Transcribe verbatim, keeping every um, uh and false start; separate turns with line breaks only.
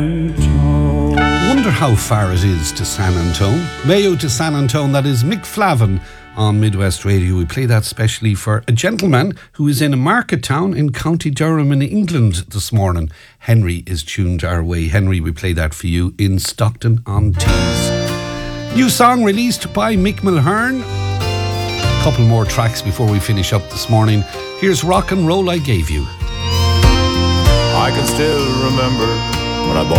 Wonder how far it is to San Antone. Mayo to San Antone, that is Mick Flavin on Midwest Radio. We play that specially for a gentleman who is in a market town in County Durham in England this morning. Henry is tuned our way. Henry, we play that for you in Stockton-on-Tees. New song released by Mick Mulhern. A couple more tracks before we finish up this morning. Here's Rock and Roll I Gave You.
I can still remember when I bought